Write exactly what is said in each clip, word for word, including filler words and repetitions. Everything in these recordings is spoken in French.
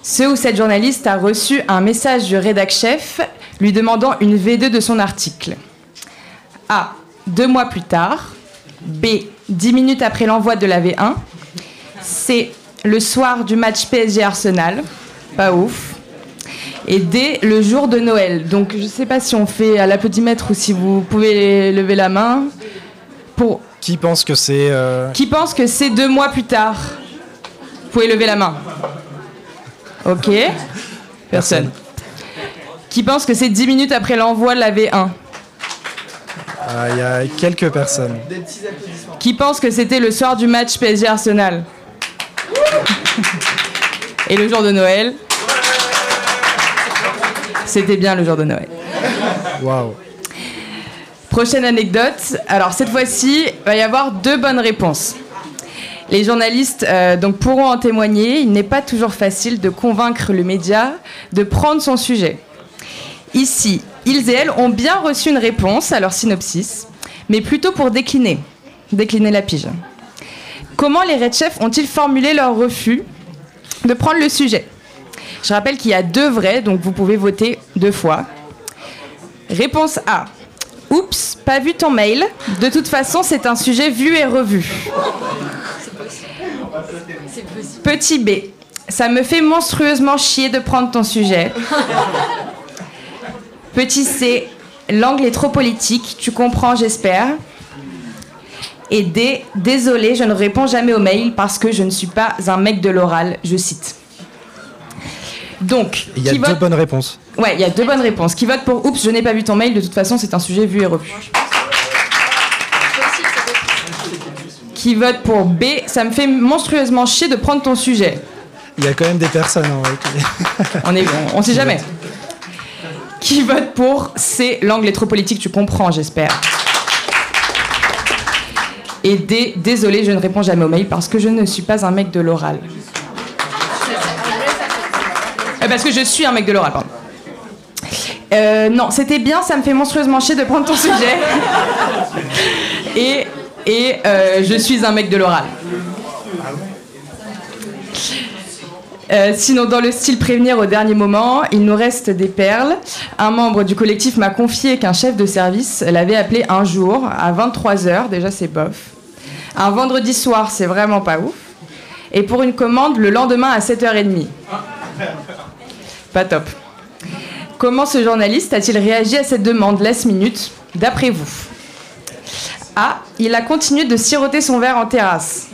Ce ou cette journaliste a reçu un message du rédac-chef lui demandant une V deux de son article. A. Deux mois plus tard. B. Dix minutes après l'envoi de la V un. C. Le soir du match P S G Arsenal. Pas ouf. Et D. Le jour de Noël. Donc je ne sais pas si on fait à l'applaudimètre ou si vous pouvez lever la main. Pour... Qui pense que c'est... Euh... Qui pense que c'est deux mois plus tard? Vous pouvez lever la main. Ok. Personne. Qui pense que c'est dix minutes après l'envoi de la V un? Il euh, y a quelques personnes. Qui pense que c'était le soir du match P S G Arsenal? Et le jour de Noël? C'était bien le jour de Noël. Waouh. Prochaine anecdote. Alors cette fois-ci, il va y avoir deux bonnes réponses. Les journalistes euh, donc, pourront en témoigner. Il n'est pas toujours facile de convaincre le média de prendre son sujet. Ici, ils et elles ont bien reçu une réponse à leur synopsis, mais plutôt pour décliner, décliner la pige. Comment les Red-Chefs ont-ils formulé leur refus de prendre le sujet? Je rappelle qu'il y a deux vrais, donc vous pouvez voter deux fois. Réponse A. Oups, pas vu ton mail. De toute façon, c'est un sujet vu et revu. Petit B. Ça me fait monstrueusement chier de prendre ton sujet. Petit C. L'angle est trop politique. Tu comprends, j'espère. Et D. Désolé, je ne réponds jamais aux mails parce que je ne suis pas un mec de l'oral. Je cite. Donc, il y a deux vote... bonnes réponses. Ouais, il y a deux bonnes réponses. Qui vote pour oups, je n'ai pas vu ton mail. De toute façon, c'est un sujet vu et revu. Qui vote pour B, ça me fait monstrueusement chier de prendre ton sujet. Il y a quand même des personnes. Hein, ouais. On est, on, on sait jamais. Qui vote pour C, l'angle est trop politique, tu comprends, j'espère. Et D, désolé, je ne réponds jamais aux mails parce que je ne suis pas un mec de l'oral. Euh, parce que je suis un mec de l'oral, pardon. Euh, non, c'était bien, ça me fait monstrueusement chier de prendre ton sujet. Et, et euh, je suis un mec de l'oral. Euh, sinon, dans le style prévenir au dernier moment, il nous reste des perles. Un membre du collectif m'a confié qu'un chef de service l'avait appelé un jour à vingt-trois heures, déjà c'est bof. Un vendredi soir, c'est vraiment pas ouf. Et pour une commande, le lendemain à sept heures trente. Pas top. Comment ce journaliste a-t-il réagi à cette demande last minute, d'après vous? A. Il a continué de siroter son verre en terrasse.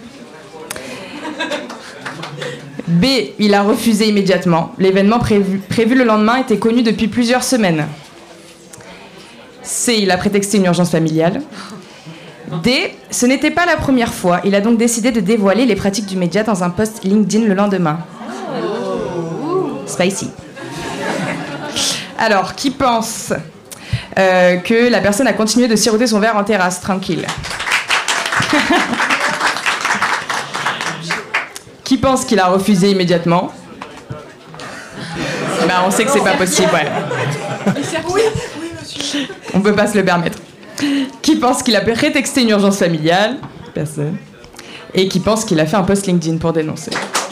B. Il a refusé immédiatement. L'événement prévu, prévu le lendemain était connu depuis plusieurs semaines. C. Il a prétexté une urgence familiale. D. Ce n'était pas la première fois. Il a donc décidé de dévoiler les pratiques du média dans un post LinkedIn le lendemain. Spicy. Alors, qui pense euh, que la personne a continué de siroter son verre en terrasse, tranquille? Qui pense qu'il a refusé immédiatement? Ben, on sait que c'est pas possible, ouais. Oui, oui, monsieur. On peut pas se le permettre. Qui pense qu'il a prétexté une urgence familiale? Personne. Et qui pense qu'il a fait un post LinkedIn pour dénoncer?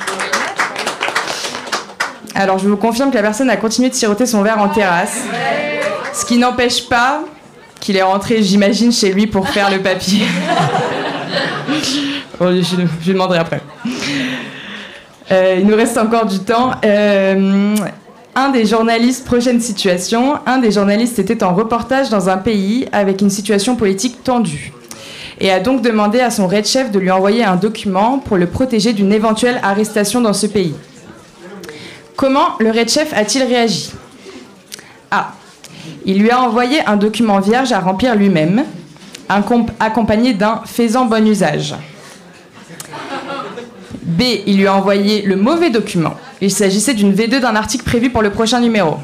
Alors, je vous confirme que la personne a continué de siroter son verre en terrasse. Ce qui n'empêche pas qu'il est rentré, j'imagine, chez lui pour faire le papier. Bon, je, je lui demanderai après. Euh, il nous reste encore du temps. Euh, un des journalistes, prochaine situation, un des journalistes était en reportage dans un pays avec une situation politique tendue et a donc demandé à son red-chef de lui envoyer un document pour le protéger d'une éventuelle arrestation dans ce pays. Comment le red-chef a-t-il réagi? A. Il lui a envoyé un document vierge à remplir lui-même, accompagné d'un « faisant bon usage ». B. Il lui a envoyé le mauvais document. Il s'agissait d'une V deux d'un article prévu pour le prochain numéro.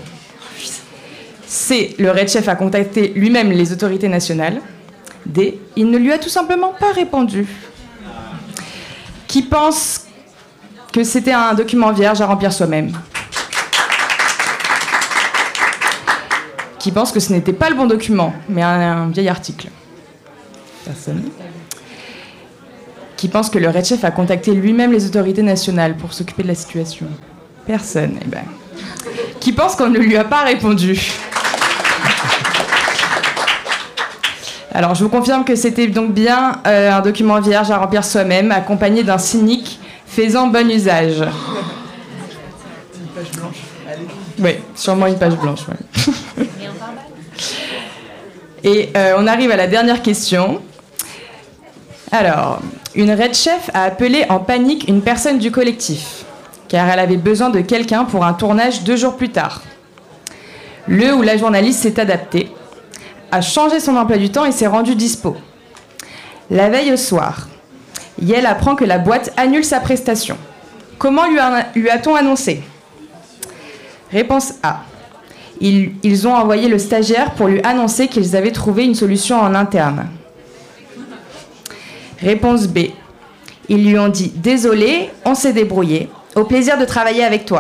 C. Le red-chef a contacté lui-même les autorités nationales. D. Il ne lui a tout simplement pas répondu. Qui pense que c'était un document vierge à remplir soi-même? Qui pense que ce n'était pas le bon document, mais un, un vieil article? Personne. Qui pense que le red-chef a contacté lui-même les autorités nationales pour s'occuper de la situation? Personne. Eh ben. Qui pense qu'on ne lui a pas répondu? Alors, je vous confirme que c'était donc bien euh, un document vierge à remplir soi-même, accompagné d'un cynique faisant bon usage. Une page blanche. Allez. Oui, sûrement une page blanche. Ouais. Et euh, on arrive à la dernière question. Alors, une Red Chef a appelé en panique une personne du collectif, car elle avait besoin de quelqu'un pour un tournage deux jours plus tard. Le ou la journaliste s'est adapté, a changé son emploi du temps et s'est rendu dispo. La veille au soir, Yael apprend que la boîte annule sa prestation. Comment lui, a, lui a-t-on annoncé? Réponse A. Ils, ils ont envoyé le stagiaire pour lui annoncer qu'ils avaient trouvé une solution en interne. Réponse B. Ils lui ont dit « Désolé, on s'est débrouillé. Au plaisir de travailler avec toi. »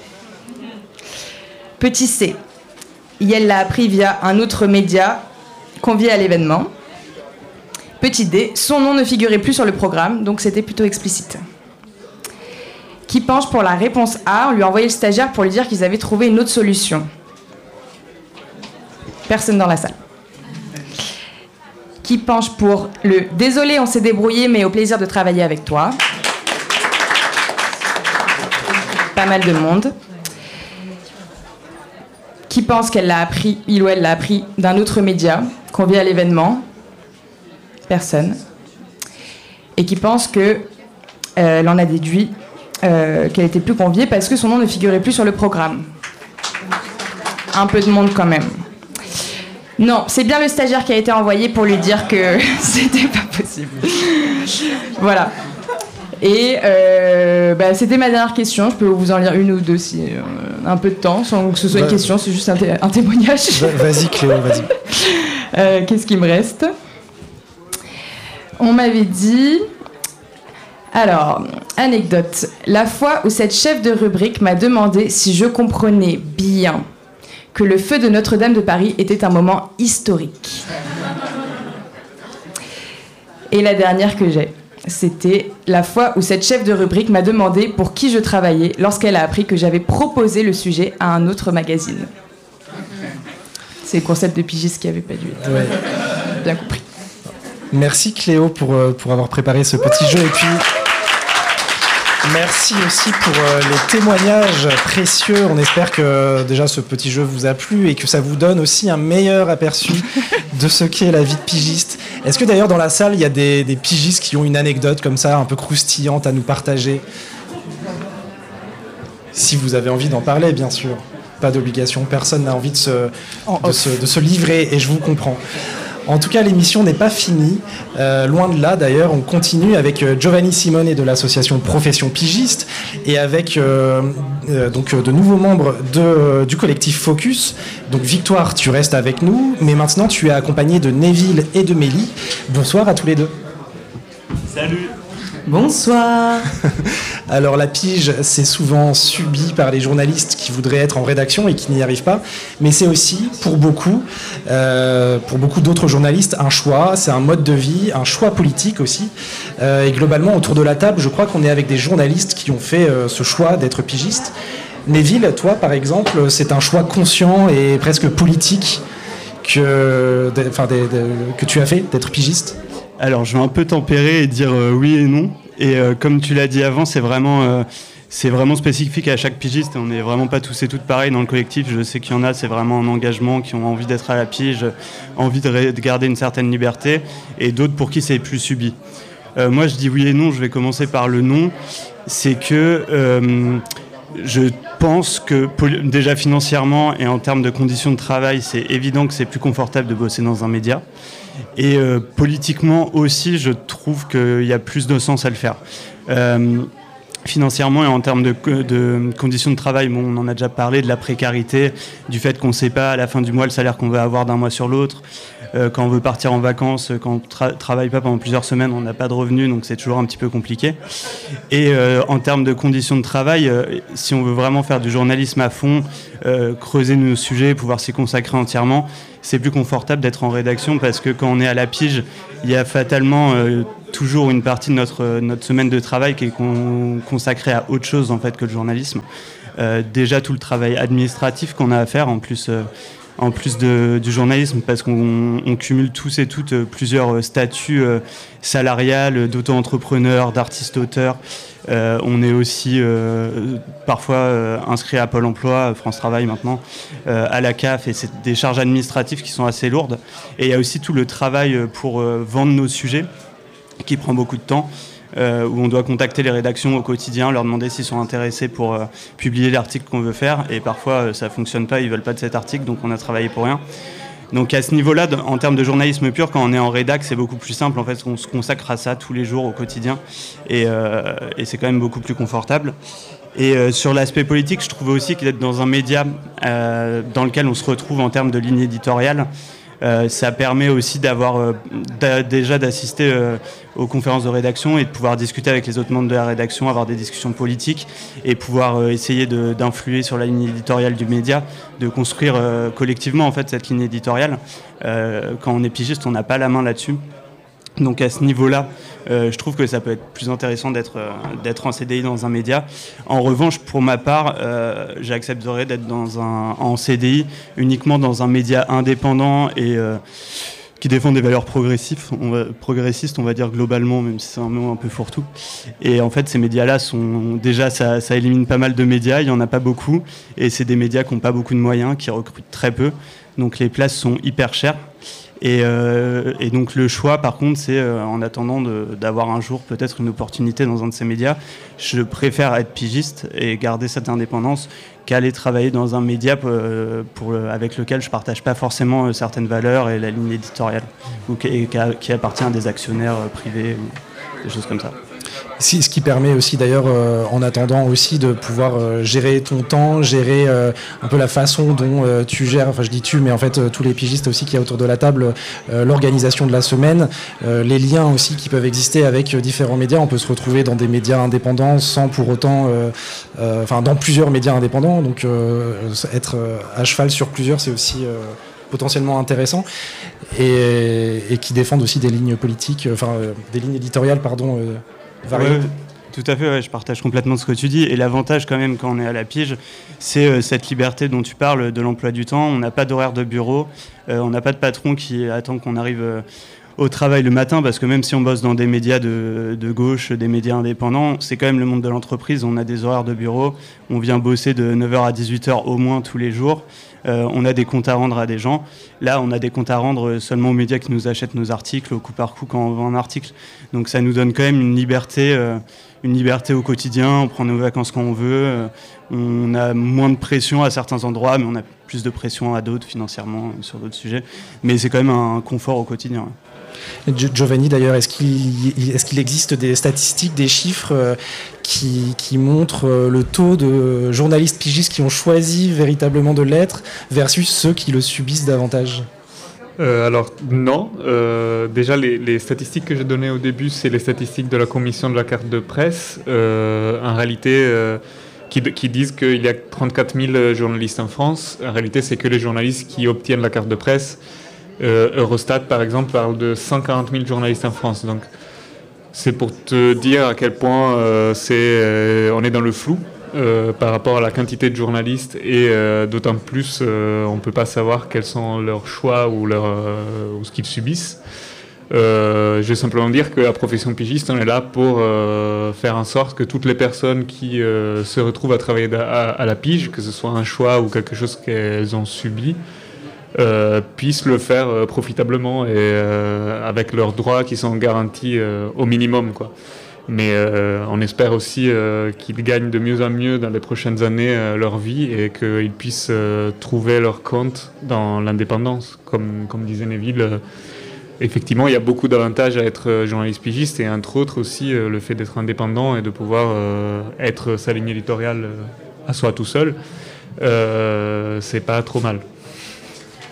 Petit C. Yael l'a appris via un autre média convié à l'événement. Petit D. Son nom ne figurait plus sur le programme, donc c'était plutôt explicite. Qui penche pour la réponse A? On lui a envoyé le stagiaire pour lui dire qu'ils avaient trouvé une autre solution. Personne dans la salle. Qui penche pour le « Désolé, on s'est débrouillé, mais au plaisir de travailler avec toi ». Pas mal de monde. Qui pense qu'elle l'a appris, il ou elle l'a appris d'un autre média, convié à l'événement? Personne. Et qui pense que euh, elle en a déduit euh, qu'elle était plus conviée parce que son nom ne figurait plus sur le programme. Un peu de monde quand même. Non, c'est bien le stagiaire qui a été envoyé pour lui dire que c'était pas possible. Voilà. Et euh, bah, c'était ma dernière question. Je peux vous en lire une ou deux si euh, un peu de temps, sans que ce soit une question, c'est juste un, té- un témoignage. Vas-y Cléo, vas-y. euh, qu'est-ce qui me reste? On m'avait dit... Alors, anecdote. La fois où cette chef de rubrique m'a demandé si je comprenais bien que le feu de Notre-Dame de Paris était un moment historique. Et la dernière que j'ai, c'était la fois où cette chef de rubrique m'a demandé pour qui je travaillais lorsqu'elle a appris que j'avais proposé le sujet à un autre magazine. C'est le concept de pigiste qui avait pas dû être ouais. bien compris. Merci Cléo pour, pour avoir préparé ce petit jeu. Et puis, merci aussi pour les témoignages précieux. On espère que déjà ce petit jeu vous a plu et que ça vous donne aussi un meilleur aperçu de ce qu'est la vie de pigiste. Est-ce que d'ailleurs dans la salle, il y a des, des pigistes qui ont une anecdote comme ça, un peu croustillante à nous partager? Si vous avez envie d'en parler, bien sûr. Pas d'obligation, personne n'a envie de se, de se, de se livrer et je vous comprends. En tout cas, l'émission n'est pas finie. Euh, loin de là, d'ailleurs, on continue avec Giovanni Simone de l'association Profession Pigiste et avec euh, euh, donc, de nouveaux membres de, du collectif Focus. Donc Victoire, tu restes avec nous, mais maintenant tu es accompagné de Neville et de Mélie. Bonsoir à tous les deux. Salut. Bonsoir. Alors la pige, c'est souvent subi par les journalistes qui voudraient être en rédaction et qui n'y arrivent pas, mais c'est aussi pour beaucoup, euh, pour beaucoup d'autres journalistes, un choix, c'est un mode de vie, un choix politique aussi. Euh, et globalement, autour de la table, je crois qu'on est avec des journalistes qui ont fait euh, ce choix d'être pigiste. Neville, toi par exemple, c'est un choix conscient et presque politique que, de, enfin, de, de, que tu as fait d'être pigiste. Alors, je vais un peu tempérer et dire euh, oui et non. Et euh, comme tu l'as dit avant, c'est vraiment, euh, c'est vraiment spécifique à chaque pigiste. On n'est vraiment pas tous et toutes pareils dans le collectif. Je sais qu'il y en a, c'est vraiment un engagement, qui ont envie d'être à la pige, envie de, ré- de garder une certaine liberté, et d'autres pour qui c'est plus subi. Euh, moi, je dis oui et non. Je vais commencer par le non. C'est que euh, je pense que déjà financièrement et en termes de conditions de travail, c'est évident que c'est plus confortable de bosser dans un média. Et euh, politiquement aussi, je trouve qu'il y a plus de sens à le faire. Euh, financièrement et en termes de, de conditions de travail, bon, on en a déjà parlé, de la précarité, du fait qu'on ne sait pas à la fin du mois le salaire qu'on va avoir d'un mois sur l'autre. Euh, quand on veut partir en vacances, quand on ne tra- travaille pas pendant plusieurs semaines, on n'a pas de revenus, donc c'est toujours un petit peu compliqué. Et euh, en termes de conditions de travail, euh, si on veut vraiment faire du journalisme à fond, euh, creuser nos sujets, pouvoir s'y consacrer entièrement. C'est plus confortable d'être en rédaction parce que quand on est à la pige, il y a fatalement euh, toujours une partie de notre, notre semaine de travail qui est con, consacrée à autre chose en fait, que le journalisme. Euh, déjà tout le travail administratif qu'on a à faire en plus, euh, en plus de, du journalisme parce qu'on on cumule tous et toutes euh, plusieurs statuts euh, salariales, d'auto-entrepreneurs, d'artistes-auteurs. Euh, on est aussi euh, parfois euh, inscrit à Pôle emploi, France Travail maintenant, euh, à la C A F, et c'est des charges administratives qui sont assez lourdes. Et il y a aussi tout le travail pour euh, vendre nos sujets qui prend beaucoup de temps. Euh, où on doit contacter les rédactions au quotidien, leur demander s'ils sont intéressés pour euh, publier l'article qu'on veut faire. Et parfois, euh, ça ne fonctionne pas, ils ne veulent pas de cet article, donc on a travaillé pour rien. Donc à ce niveau-là, en termes de journalisme pur, quand on est en rédac, c'est beaucoup plus simple. En fait, on se consacre à ça tous les jours au quotidien. Et, euh, et c'est quand même beaucoup plus confortable. Et euh, sur l'aspect politique, je trouve aussi qu'être dans un média euh, dans lequel on se retrouve en termes de ligne éditoriale, Euh, ça permet aussi d'avoir euh, d'a, déjà d'assister euh, aux conférences de rédaction et de pouvoir discuter avec les autres membres de la rédaction, avoir des discussions politiques et pouvoir euh, essayer de, d'influer sur la ligne éditoriale du média, de construire euh, collectivement en fait cette ligne éditoriale. Euh, quand on est pigiste, on n'a pas la main là-dessus. Donc à ce niveau-là, euh, je trouve que ça peut être plus intéressant d'être, euh, d'être en C D I dans un média. En revanche, pour ma part, euh, j'accepterais d'être dans un, en C D I uniquement dans un média indépendant et euh, qui défend des valeurs progressives, on va, progressistes, on va dire globalement, même si c'est un mot un peu fourre-tout. Et en fait, ces médias-là sont déjà, ça, ça élimine pas mal de médias, il y en a pas beaucoup, et c'est des médias qui n'ont pas beaucoup de moyens, qui recrutent très peu, donc les places sont hyper chères. Et, euh, et donc le choix, par contre, c'est euh, en attendant de, d'avoir un jour peut-être une opportunité dans un de ces médias, je préfère être pigiste et garder cette indépendance qu'aller travailler dans un média pour, pour, avec lequel je ne partage pas forcément certaines valeurs et la ligne éditoriale, ou qui, qui appartient à des actionnaires privés ou des choses comme ça. Si, ce qui permet aussi d'ailleurs, euh, en attendant aussi, de pouvoir euh, gérer ton temps, gérer euh, un peu la façon dont euh, tu gères, enfin je dis tu, mais en fait euh, tous les pigistes aussi qui y a autour de la table, euh, l'organisation de la semaine, euh, les liens aussi qui peuvent exister avec euh, différents médias. On peut se retrouver dans des médias indépendants sans pour autant, euh, euh, enfin dans plusieurs médias indépendants, donc euh, être euh, à cheval sur plusieurs, c'est aussi euh, potentiellement intéressant, et, et qui défendent aussi des lignes politiques, enfin euh, des lignes éditoriales, pardon, euh, variées. Ouais, tout à fait, ouais, je partage complètement ce que tu dis. Et l'avantage quand même quand on est à la pige, c'est euh, cette liberté dont tu parles de l'emploi du temps. On n'a pas d'horaire de bureau, euh, on n'a pas de patron qui attend qu'on arrive euh, au travail le matin, parce que même si on bosse dans des médias de, de gauche, des médias indépendants, c'est quand même le monde de l'entreprise. On a des horaires de bureau, on vient bosser de neuf heures à dix-huit heures au moins tous les jours. Euh, on a des comptes à rendre à des gens. Là, on a des comptes à rendre seulement aux médias qui nous achètent nos articles au coup par coup quand on vend un article. Donc ça nous donne quand même une liberté, euh, une liberté au quotidien. On prend nos vacances quand on veut. Euh, on a moins de pression à certains endroits, mais on a plus de pression à d'autres financièrement sur d'autres sujets. Mais c'est quand même un confort au quotidien. Giovanni, d'ailleurs, est-ce qu'il, est-ce qu'il existe des statistiques, des chiffres qui, qui montrent le taux de journalistes pigistes qui ont choisi véritablement de l'être versus ceux qui le subissent davantage ? Euh, alors non, euh, déjà les, les statistiques que j'ai données au début, c'est les statistiques de la commission de la carte de presse. Euh, en réalité, euh, qui, qui disent qu'il y a trente-quatre mille journalistes en France. En réalité, c'est que les journalistes qui obtiennent la carte de presse. Euh, Eurostat, par exemple, parle de cent quarante mille journalistes en France. Donc, c'est pour te dire à quel point euh, c'est, euh, on est dans le flou euh, par rapport à la quantité de journalistes, et euh, d'autant plus, euh, on ne peut pas savoir quels sont leurs choix ou, leur, euh, ou ce qu'ils subissent. Euh, je vais simplement dire que la profession pigiste, on est là pour euh, faire en sorte que toutes les personnes qui euh, se retrouvent à travailler à, à la pige, que ce soit un choix ou quelque chose qu'elles ont subi, Euh, puissent le faire euh, profitablement et euh, avec leurs droits qui sont garantis euh, au minimum, quoi. Mais euh, on espère aussi euh, qu'ils gagnent de mieux en mieux dans les prochaines années euh, leur vie, et qu'ils puissent euh, trouver leur compte dans l'indépendance. Comme, comme disait Neville, euh, effectivement, il y a beaucoup d'avantages à être journaliste pigiste, et entre autres aussi euh, le fait d'être indépendant et de pouvoir euh, être sa ligne éditoriale euh, à soi tout seul. Euh, c'est pas trop mal.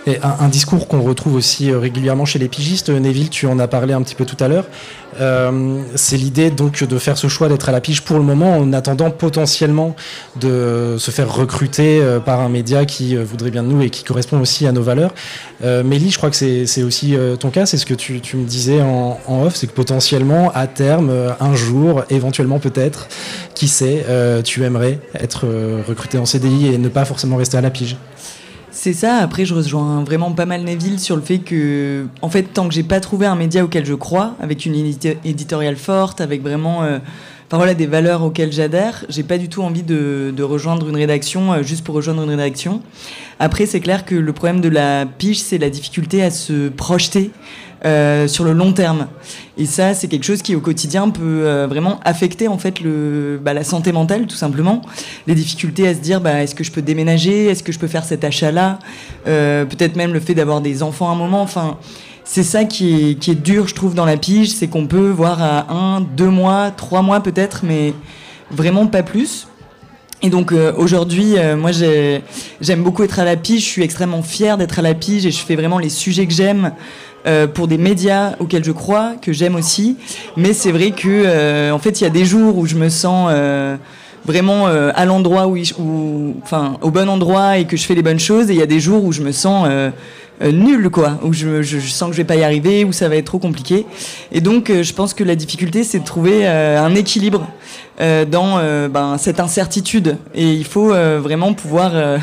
Et un, un discours qu'on retrouve aussi régulièrement chez les pigistes, Neville, tu en as parlé un petit peu tout à l'heure, euh, c'est l'idée donc de faire ce choix d'être à la pige pour le moment en attendant potentiellement de se faire recruter euh, par un média qui euh, voudrait bien de nous et qui correspond aussi à nos valeurs. Euh, Mélie, je crois que c'est, c'est aussi euh, ton cas, c'est ce que tu, tu me disais en, en off, c'est que potentiellement à terme, euh, un jour, éventuellement peut-être, qui sait, euh, tu aimerais être euh, recruté en C D I et ne pas forcément rester à la pige. C'est ça, après je rejoins vraiment pas mal Neville sur le fait que, en fait, tant que j'ai pas trouvé un média auquel je crois, avec une édito- éditoriale forte, avec vraiment euh, enfin, voilà, des valeurs auxquelles j'adhère, j'ai pas du tout envie de, de rejoindre une rédaction euh, juste pour rejoindre une rédaction. Après, c'est clair que le problème de la pige, c'est la difficulté à se projeter euh, sur le long terme. Et ça, c'est quelque chose qui, au quotidien, peut euh, vraiment affecter en fait le, bah, la santé mentale, tout simplement. Les difficultés à se dire, bah, est-ce que je peux déménager ? Est-ce que je peux faire cet achat-là ? euh, Peut-être même le fait d'avoir des enfants à un moment. Enfin, c'est ça qui est, qui est dur, je trouve, dans la pige. C'est qu'on peut voir à un, deux mois, trois mois peut-être, mais vraiment pas plus. Et donc euh, aujourd'hui, euh, moi j'ai, j'aime beaucoup être à la pige, je suis extrêmement fière d'être à la pige et je fais vraiment les sujets que j'aime euh, pour des médias auxquels je crois, que j'aime aussi. Mais c'est vrai que euh, en fait il y a des jours où je me sens euh, vraiment euh, à l'endroit où, où, enfin au bon endroit et que je fais les bonnes choses, et il y a des jours où je me sens euh, Euh, nul quoi, où je, je, je sens que je vais pas y arriver, où ça va être trop compliqué. Et donc euh, je pense que la difficulté c'est de trouver euh, un équilibre euh, dans euh, ben, cette incertitude, et il faut euh, vraiment pouvoir euh,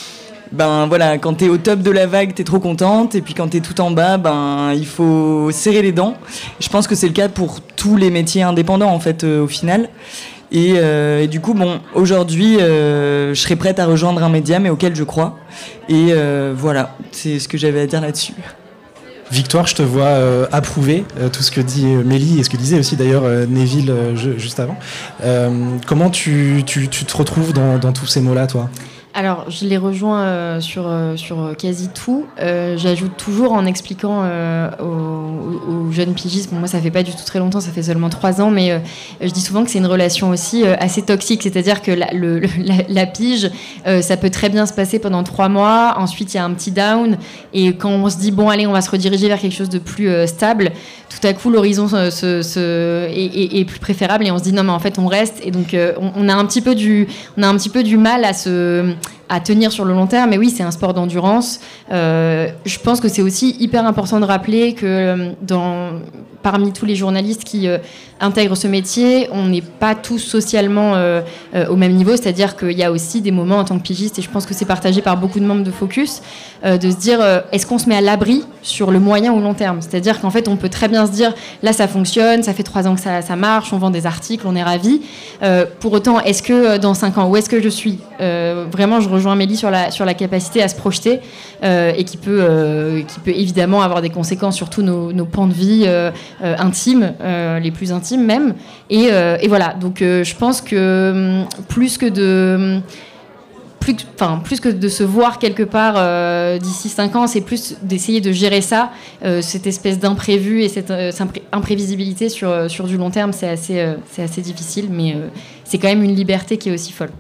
ben voilà, quand t'es au top de la vague t'es trop contente, et puis quand t'es tout en bas ben il faut serrer les dents. Je pense que c'est le cas pour tous les métiers indépendants en fait euh, au final. Et, euh, et du coup, bon, aujourd'hui, euh, je serais prête à rejoindre un média, mais auquel je crois. Et euh, voilà, c'est ce que j'avais à dire là-dessus. Victoire, je te vois euh, approuver euh, tout ce que dit euh, Mélie et ce que disait aussi d'ailleurs euh, Neville euh, je, juste avant. Euh, comment tu, tu, tu te retrouves dans, dans tous ces mots-là, toi ? Alors, je les rejoins euh, sur, euh, sur quasi tout. Euh, j'ajoute toujours en expliquant euh, aux, aux jeunes pigistes, bon, moi ça fait pas du tout très longtemps, ça fait seulement trois ans, mais euh, je dis souvent que c'est une relation aussi euh, assez toxique, c'est-à-dire que la, le, la, la pige, euh, ça peut très bien se passer pendant trois mois, ensuite il y a un petit down, et quand on se dit bon allez on va se rediriger vers quelque chose de plus euh, stable, tout à coup l'horizon se, se, se, est, est, est plus préférable, et on se dit non mais en fait on reste, et donc euh, on, on, a un petit peu du, on a un petit peu du mal à se... à tenir sur le long terme. Mais oui, c'est un sport d'endurance. Euh, je pense que c'est aussi hyper important de rappeler que dans, parmi tous les journalistes qui euh, intègrent ce métier, on n'est pas tous socialement euh, euh, au même niveau, c'est-à-dire qu'il y a aussi des moments en tant que pigiste, et je pense que c'est partagé par beaucoup de membres de Focus, euh, de se dire euh, est-ce qu'on se met à l'abri sur le moyen ou long terme, c'est-à-dire qu'en fait on peut très bien se dire là ça fonctionne, ça fait trois ans que ça, ça marche, on vend des articles, on est ravis, euh, pour autant est-ce que dans cinq ans où est-ce que je suis, euh, vraiment je rejoins Mélie sur la, sur la capacité à se projeter, euh, et qui peut, euh, qui peut évidemment avoir des conséquences sur tous nos, nos pans de vie euh, euh, intimes, euh, les plus intimes même. Et, euh, et voilà, donc euh, je pense que plus que de... Plus, enfin, plus que de se voir quelque part euh, d'ici cinq ans, c'est plus d'essayer de gérer ça, euh, cette espèce d'imprévu et cette, euh, cette imprévisibilité sur, sur du long terme, c'est assez, euh, c'est assez difficile, mais euh, c'est quand même une liberté qui est aussi folle.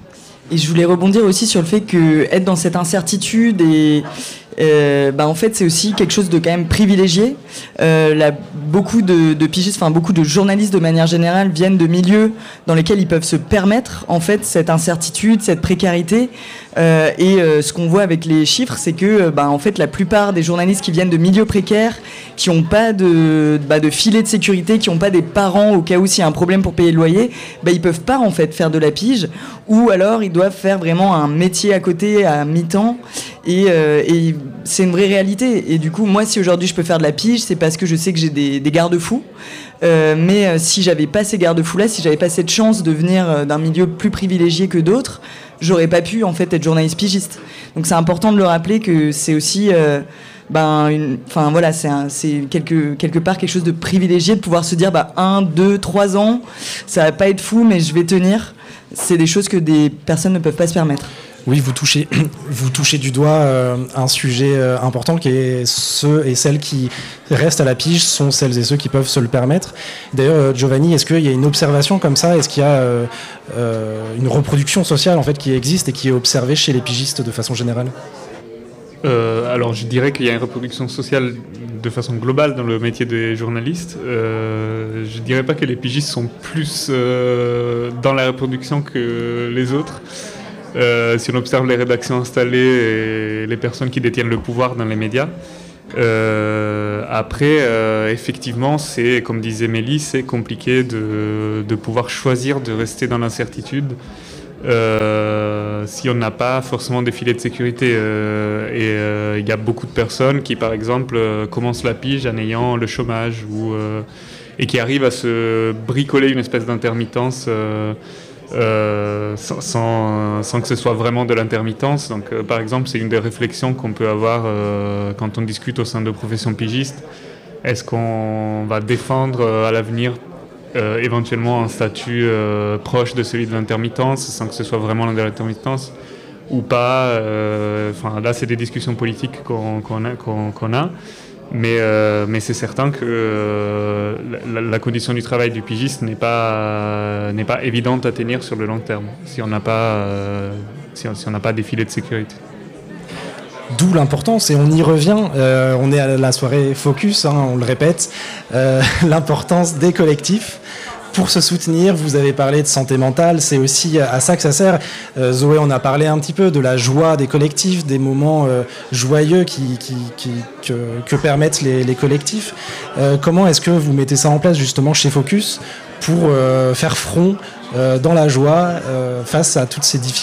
Et je voulais rebondir aussi sur le fait que être dans cette incertitude et euh, bah en fait c'est aussi quelque chose de quand même privilégié. Euh, là, beaucoup de, de pigistes, enfin beaucoup de journalistes de manière générale viennent de milieux dans lesquels ils peuvent se permettre en fait cette incertitude, cette précarité. Euh, et euh, ce qu'on voit avec les chiffres, c'est que bah en fait la plupart des journalistes qui viennent de milieux précaires, qui n'ont pas de, bah, de filet de sécurité, qui n'ont pas des parents au cas où s'il y a un problème pour payer le loyer, bah ils peuvent pas en fait faire de la pige, ou alors ils doivent faire vraiment un métier à côté à mi-temps. Et, euh, et c'est une vraie réalité. Et du coup, moi, si aujourd'hui je peux faire de la pige, c'est parce que je sais que j'ai des, des garde-fous. Euh, mais euh, si j'avais pas ces garde-fous-là, si j'avais pas cette chance de venir euh, d'un milieu plus privilégié que d'autres, j'aurais pas pu en fait être journaliste pigiste. Donc c'est important de le rappeler que c'est aussi, euh, ben, une, enfin voilà, c'est, un, c'est quelque quelque part quelque chose de privilégié de pouvoir se dire, bah un, deux, trois ans, ça va pas être fou, mais je vais tenir. C'est des choses que des personnes ne peuvent pas se permettre. Oui, vous touchez, vous touchez du doigt euh, un sujet euh, important qui est ceux et celles qui restent à la pige sont celles et ceux qui peuvent se le permettre. D'ailleurs, euh, Giovanni, est-ce qu'il y a une observation comme ça ? Est-ce qu'il y a euh, euh, une reproduction sociale en fait qui existe et qui est observée chez les pigistes de façon générale ? Euh, euh, alors je dirais qu'il y a une reproduction sociale de façon globale dans le métier des journalistes. Euh, je dirais pas que les pigistes sont plus euh, dans la reproduction que les autres. Euh, si on observe les rédactions installées et les personnes qui détiennent le pouvoir dans les médias. Euh, après, euh, effectivement, c'est, comme disait Mélie, c'est compliqué de, de pouvoir choisir de rester dans l'incertitude euh, si on n'a pas forcément des filets de sécurité. Euh, et il euh, y a beaucoup de personnes qui, par exemple, euh, commencent la pige en ayant le chômage ou, euh, et qui arrivent à se bricoler une espèce d'intermittence euh, Euh, sans, sans, sans que ce soit vraiment de l'intermittence. Donc, euh, par exemple, c'est une des réflexions qu'on peut avoir euh, quand on discute au sein de professions pigistes. Est-ce qu'on va défendre euh, à l'avenir euh, éventuellement un statut euh, proche de celui de l'intermittence, sans que ce soit vraiment de l'intermittence ou pas? Enfin, euh, là, c'est des discussions politiques qu'on, qu'on a. Qu'on, qu'on a. Mais, euh, mais c'est certain que euh, la, la condition du travail du pigiste n'est pas, n'est pas évidente à tenir sur le long terme, si on n'a pas, euh, si on, si on n'a pas des filets de sécurité. D'où l'importance, et on y revient, euh, on est à la soirée Focus, hein, on le répète, euh, l'importance des collectifs. Pour se soutenir, vous avez parlé de santé mentale, c'est aussi à ça que ça sert. Euh, Zoé, on a parlé un petit peu de la joie des collectifs, des moments euh, joyeux qui, qui, qui, que, que permettent les, les collectifs. Euh, comment est-ce que vous mettez ça en place justement chez Focus pour euh, faire front euh, dans la joie euh, face à toutes ces difficultés ?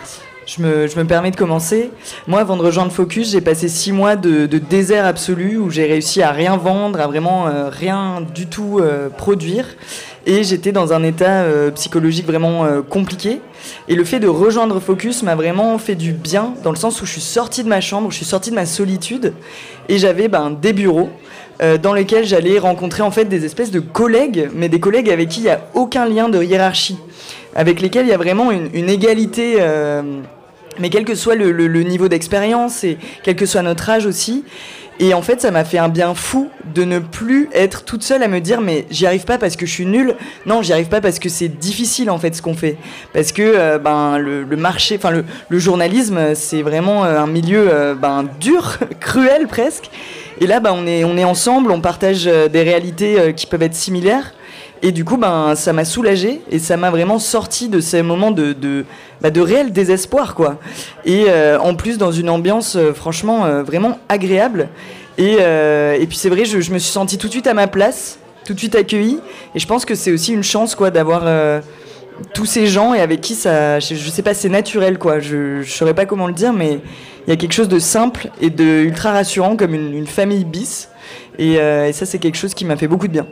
Je me, je me permets de commencer. Moi, avant de rejoindre Focus, j'ai passé six mois de, de désert absolu où j'ai réussi à rien vendre, à vraiment euh, rien du tout euh, produire. Et j'étais dans un état euh, psychologique vraiment euh, compliqué. Et le fait de rejoindre Focus m'a vraiment fait du bien, dans le sens où je suis sortie de ma chambre, je suis sortie de ma solitude. Et j'avais ben, des bureaux euh, dans lesquels j'allais rencontrer en fait des espèces de collègues, mais des collègues avec qui il n'y a aucun lien de hiérarchie, avec lesquels il y a vraiment une, une égalité... Euh, mais quel que soit le, le, le niveau d'expérience et quel que soit notre âge aussi. Et en fait, ça m'a fait un bien fou de ne plus être toute seule à me dire mais j'y arrive pas parce que je suis nulle. Non, j'y arrive pas parce que c'est difficile en fait ce qu'on fait. Parce que euh, ben le, le marché, enfin le, le journalisme, c'est vraiment un milieu euh, ben dur, cruel presque. Et là, ben on est on est ensemble, on partage des réalités euh, qui peuvent être similaires. Et du coup, ben, ça m'a soulagée et ça m'a vraiment sorti de ces moments de, de, bah, de réel désespoir, quoi. Et euh, en plus, dans une ambiance, euh, franchement, euh, vraiment agréable. Et, euh, et puis, c'est vrai, je, je me suis sentie tout de suite à ma place, tout de suite accueillie. Et je pense que c'est aussi une chance, quoi, d'avoir euh, tous ces gens et avec qui ça, je, je sais pas, c'est naturel, quoi. Je, je saurais pas comment le dire, mais il y a quelque chose de simple et de ultra rassurant, comme une, une famille bis. Et, euh, et ça, c'est quelque chose qui m'a fait beaucoup de bien.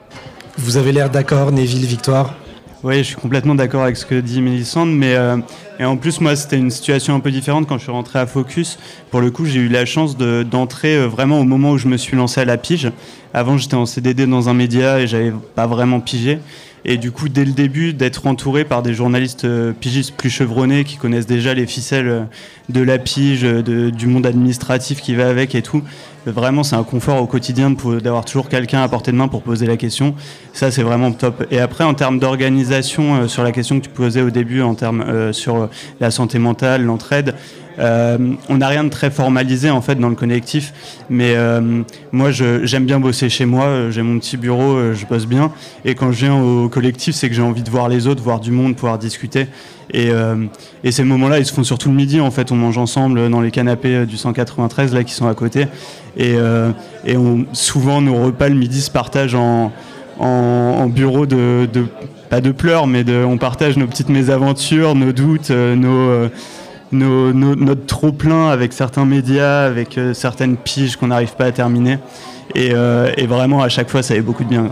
Vous avez l'air d'accord, Neville, Victoire ? Oui, je suis complètement d'accord avec ce que dit Mélissandre, mais euh, et en plus moi c'était une situation un peu différente quand je suis rentré à Focus. Pour le coup, j'ai eu la chance de, d'entrer vraiment au moment où je me suis lancé à la pige. Avant, j'étais en C D D dans un média et j'avais pas vraiment pigé. Et du coup, dès le début, d'être entouré par des journalistes euh, pigistes plus chevronnés qui connaissent déjà les ficelles de la pige, de, du monde administratif qui va avec et tout, vraiment, c'est un confort au quotidien de, d'avoir toujours quelqu'un à portée de main pour poser la question. Ça, c'est vraiment top. Et après, en termes d'organisation, euh, sur la question que tu posais au début, en termes euh, sur la santé mentale, l'entraide, Euh, on n'a rien de très formalisé en fait dans le collectif, mais euh, moi je, j'aime bien bosser chez moi, j'ai mon petit bureau, je bosse bien, et quand je viens au collectif, c'est que j'ai envie de voir les autres, voir du monde, pouvoir discuter, et, euh, et ces moments-là ils se font surtout le midi en fait, on mange ensemble dans les canapés du cent quatre-vingt-treize là qui sont à côté, et, euh, et on, souvent nos repas le midi se partagent en, en, en bureau de, de, pas de pleurs, mais de, on partage nos petites mésaventures, nos doutes, euh, nos... Euh, Nos, nos, notre trop-plein avec certains médias, avec euh, certaines piges qu'on n'arrive pas à terminer. Et, euh, et vraiment, à chaque fois, ça fait beaucoup de bien.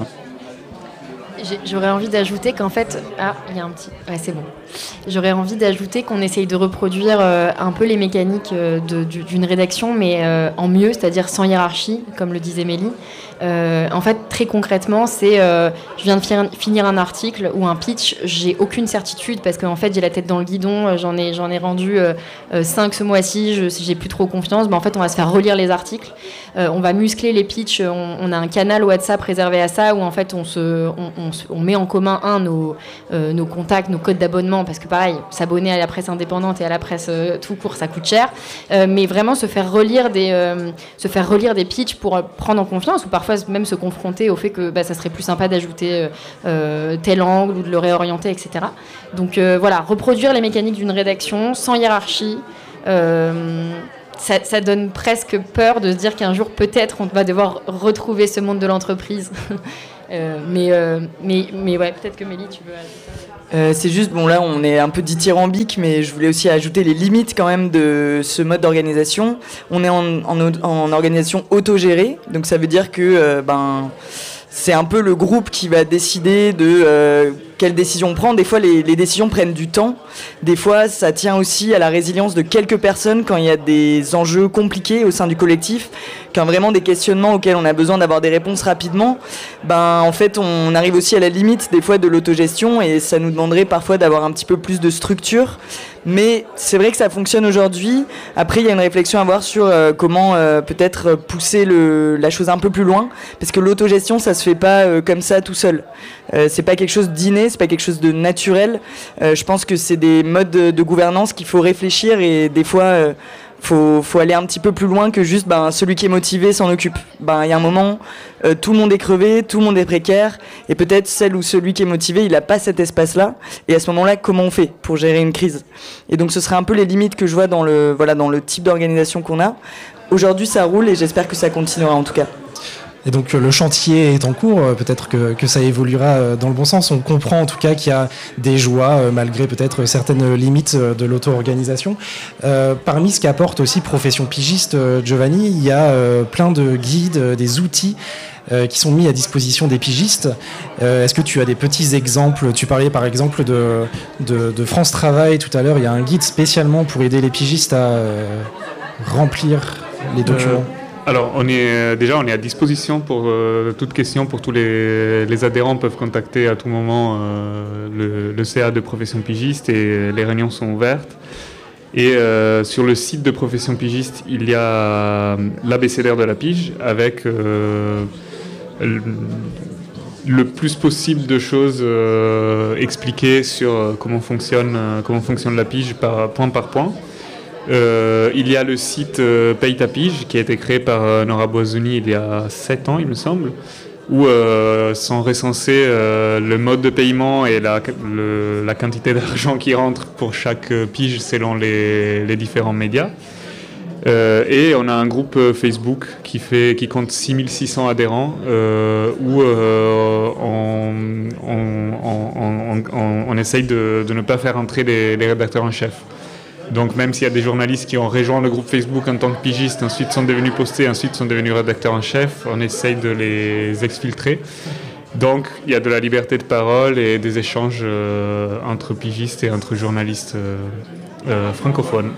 J'ai, j'aurais envie d'ajouter qu'en fait... Ah, il y a un petit... Ouais, c'est bon. J'aurais envie d'ajouter qu'on essaye de reproduire euh, un peu les mécaniques euh, de, d'une rédaction, mais euh, en mieux, c'est-à-dire sans hiérarchie, comme le disait Mélie. Euh, en fait, très concrètement, c'est euh, je viens de finir, finir un article ou un pitch, j'ai aucune certitude parce qu'en fait, j'ai la tête dans le guidon, j'en ai, j'en ai rendu euh, cinq ce mois-ci, je, j'ai plus trop confiance. Ben, en fait, on va se faire relire les articles, euh, on va muscler les pitchs, on, on a un canal WhatsApp réservé à ça où en fait, on, se, on, on, on met en commun un, nos, euh, nos contacts, nos codes d'abonnement indépendant, parce que pareil, s'abonner à la presse indépendante et à la presse euh, tout court, ça coûte cher, euh, mais vraiment se faire relire des, euh, se faire relire des pitchs pour euh, prendre en confiance, ou parfois même se confronter au fait que bah, ça serait plus sympa d'ajouter euh, tel angle ou de le réorienter, et cetera. Donc euh, voilà, reproduire les mécaniques d'une rédaction sans hiérarchie. Euh, Ça, ça donne presque peur de se dire qu'un jour, peut-être, on va devoir retrouver ce monde de l'entreprise. euh, mais, euh, mais, mais ouais, peut-être que Mélie, tu veux ajouter. Euh, c'est juste, bon là on est un peu dithyrambique, mais je voulais aussi ajouter les limites quand même de ce mode d'organisation. On est en, en, en organisation autogérée, donc ça veut dire que euh, ben, c'est un peu le groupe qui va décider de euh, quelles décisions on prend. Des fois les, les décisions prennent du temps, des fois ça tient aussi à la résilience de quelques personnes quand il y a des enjeux compliqués au sein du collectif, quand vraiment des questionnements auxquels on a besoin d'avoir des réponses rapidement, ben en fait on arrive aussi à la limite des fois de l'autogestion et ça nous demanderait parfois d'avoir un petit peu plus de structure. Mais c'est vrai que ça fonctionne aujourd'hui. Après, il y a une réflexion à avoir sur euh, comment euh, peut-être pousser le, la chose un peu plus loin, parce que l'autogestion, ça se fait pas euh, comme ça tout seul. Euh, c'est pas quelque chose d'inné, c'est pas quelque chose de naturel. Euh, je pense que c'est des modes de, de gouvernance qu'il faut réfléchir et des fois. Euh, Faut, faut aller un petit peu plus loin que juste ben, celui qui est motivé s'en occupe. Ben, il y a un moment, euh, tout le monde est crevé, tout le monde est précaire, et peut-être celle ou celui qui est motivé, il n'a pas cet espace-là. Et à ce moment-là, comment on fait pour gérer une crise ? Et donc ce serait un peu les limites que je vois dans le, voilà, dans le type d'organisation qu'on a. Aujourd'hui, ça roule et j'espère que ça continuera en tout cas. Et donc le chantier est en cours, peut-être que, que ça évoluera dans le bon sens. On comprend en tout cas qu'il y a des joies, malgré peut-être certaines limites de l'auto-organisation. Euh, parmi ce qu'apporte aussi Profession Pigiste, Giovanni, il y a euh, plein de guides, des outils euh, qui sont mis à disposition des pigistes. Euh, est-ce que tu as des petits exemples ? Tu parlais par exemple de, de, de France Travail tout à l'heure. Il y a un guide spécialement pour aider les pigistes à euh, remplir les documents. Euh... Alors, on est, déjà, on est à disposition pour euh, toute question, pour tous les, les adhérents peuvent contacter à tout moment euh, le, le C A de Profession Pigiste et les réunions sont ouvertes. Et euh, sur le site de Profession Pigiste, il y a l'abécédaire de la pige avec euh, le, le plus possible de choses euh, expliquées sur comment fonctionne, comment fonctionne la pige par, point par point. Euh, il y a le site euh, Paye ta pige qui a été créé par euh, Nora Boisoni il y a sept ans il me semble, où euh, sont recensés euh, le mode de paiement et la, le, la quantité d'argent qui rentre pour chaque pige selon les, les différents médias. Euh, et on a un groupe Facebook qui, fait, qui compte six mille six cents adhérents euh, où euh, on, on, on, on, on essaye de, de ne pas faire entrer les, les rédacteurs en chef. Donc même s'il y a des journalistes qui ont rejoint le groupe Facebook en tant que pigistes, ensuite sont devenus postés, ensuite sont devenus rédacteurs en chef, on essaye de les exfiltrer. Donc il y a de la liberté de parole et des échanges euh, entre pigistes et entre journalistes euh, euh, francophones.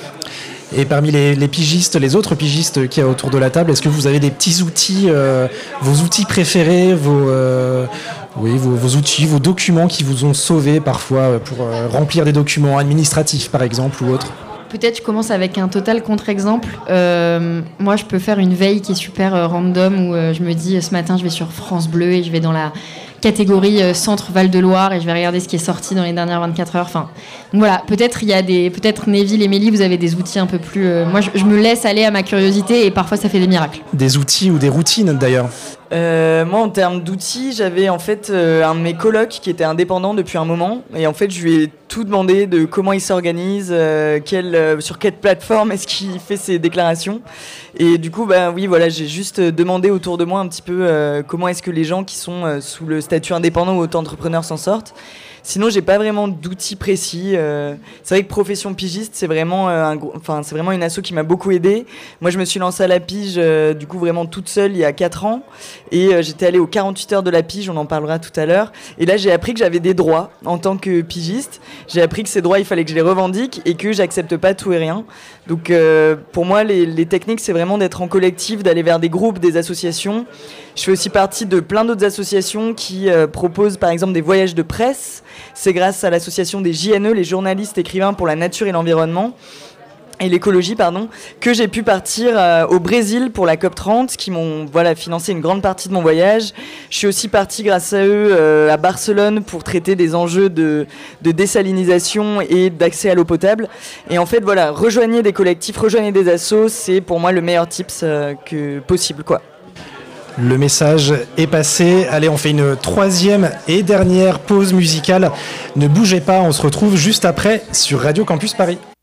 Et parmi les, les pigistes, les autres pigistes qu'il y a autour de la table, est-ce que vous avez des petits outils, euh, vos outils préférés, vos, euh, oui, vos, vos outils, vos documents qui vous ont sauvé parfois pour euh, remplir des documents administratifs par exemple ou autres ? Peut-être je commence avec un total contre-exemple. Euh, moi, je peux faire une veille qui est super euh, random où euh, je me dis ce matin, je vais sur France Bleu et je vais dans la catégorie euh, Centre Val-de-Loire et je vais regarder ce qui est sorti dans les dernières vingt-quatre heures. Enfin, donc voilà, peut-être il y a des, peut-être Neville et Mélie, vous avez des outils un peu plus. Euh, moi, je, je me laisse aller à ma curiosité et parfois ça fait des miracles. Des outils ou des routines d'ailleurs. Euh, moi, en termes d'outils, j'avais en fait euh, un de mes colocs qui était indépendant depuis un moment, et en fait, je lui ai tout demandé de comment il s'organise, euh, quelle, euh, sur quelle plateforme est-ce qu'il fait ses déclarations. Et du coup, bah oui, voilà, j'ai juste demandé autour de moi un petit peu euh, comment est-ce que les gens qui sont euh, sous le statut indépendant ou auto-entrepreneur s'en sortent. Sinon, j'ai pas vraiment d'outils précis. Euh, c'est vrai que Profession Pigiste, c'est vraiment, euh, un gros, enfin, c'est vraiment une asso qui m'a beaucoup aidée. Moi, je me suis lancée à la pige, euh, du coup, vraiment toute seule il y a quatre ans. Et euh, j'étais allée aux quarante-huit heures de la pige, on en parlera tout à l'heure. Et là, j'ai appris que j'avais des droits en tant que pigiste. J'ai appris que ces droits, il fallait que je les revendique et que j'accepte pas tout et rien. Donc, euh, pour moi, les, les techniques, c'est vraiment d'être en collectif, d'aller vers des groupes, des associations. Je fais aussi partie de plein d'autres associations qui euh, proposent, par exemple, des voyages de presse. C'est grâce à l'association des J N E, les journalistes écrivains pour la nature et l'environnement. et l'écologie, pardon, que j'ai pu partir euh, au Brésil pour la COP trente, qui m'ont voilà, financé une grande partie de mon voyage. Je suis aussi partie grâce à eux euh, à Barcelone pour traiter des enjeux de, de désalinisation et d'accès à l'eau potable. Et en fait, voilà, rejoignez des collectifs, rejoignez des assos, c'est pour moi le meilleur tips euh, que possible, quoi. Le message est passé. Allez, on fait une troisième et dernière pause musicale. Ne bougez pas, on se retrouve juste après sur Radio Campus Paris.